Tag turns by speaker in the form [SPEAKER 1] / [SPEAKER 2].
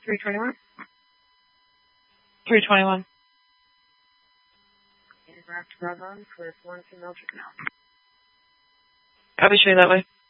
[SPEAKER 1] 321.
[SPEAKER 2] 321.
[SPEAKER 1] Back to Bravo for one female juvenile.
[SPEAKER 2] Copy, show you that way.